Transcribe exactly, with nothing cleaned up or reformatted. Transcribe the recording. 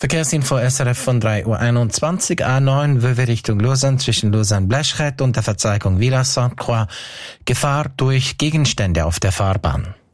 Verkehrsinfo S R F von drei Uhr einundzwanzig, A neun, Vevey Richtung Lausanne, zwischen Lausanne-Bleschret und der Verzweigung Villa Sainte-Croix. Gefahr durch Gegenstände auf der Fahrbahn.